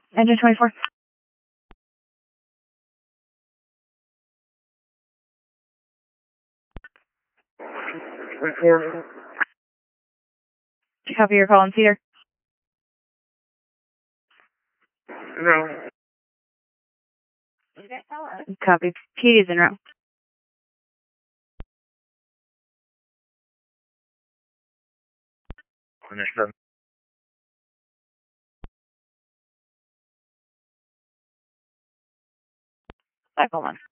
Engine 24. Copy your call on Cedar. No. Copy. PD's en route. Understood. Cycle 1.